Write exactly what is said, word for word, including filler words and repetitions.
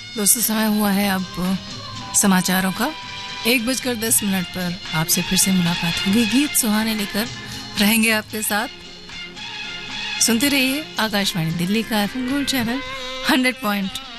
दोस्तों समय हुआ है अब समाचारों का। एक बजकर दस मिनट पर आपसे फिर से मुलाकात होगी। गीत सुहाने लेकर रहेंगे आपके साथ। सुनते रहिए आकाशवाणी दिल्ली का FM gold channel hundred point